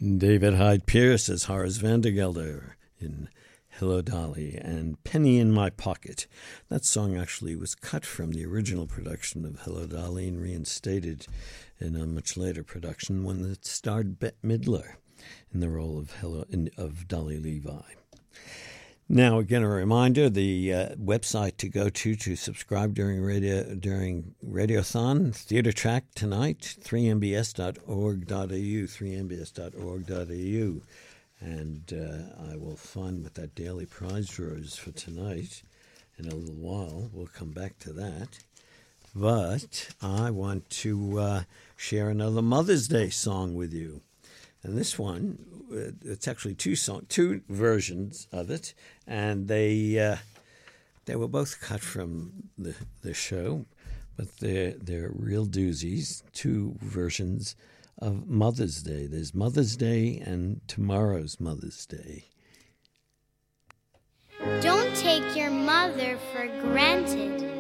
David Hyde Pierce as Horace Vandergelder in Hello Dolly, and Penny in My Pocket. That song actually was cut from the original production of Hello Dolly and reinstated in a much later production when it starred Bette Midler in the role of Dolly Levi. Now, again, a reminder, the website to go to subscribe during Radiothon, Theatre Track tonight, 3mbs.org.au, 3mbs.org.au. And I will find what that daily prize draw is for tonight in a little while. We'll come back to that. But I want to share another Mother's Day song with you. And this one, it's actually two versions of it, and they were both cut from the show, but they're real doozies. Two versions of Mother's Day. There's Mother's Day and tomorrow's Mother's Day. Don't take your mother for granted.